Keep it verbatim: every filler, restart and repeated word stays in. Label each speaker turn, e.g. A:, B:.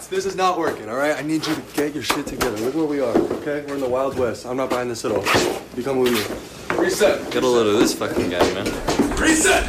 A: Alex, this is not working, all right? I need you to get your shit together. Look where we are, okay? We're in the Wild West. I'm not buying this at all. You come with me. Reset.
B: Get a load of this fucking guy, man.
A: Reset!